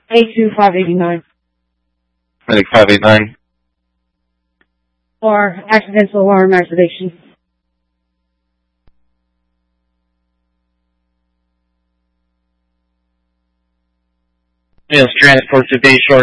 A2589. Medic 589. Or accidental alarm activation. Meals transport to Bayshore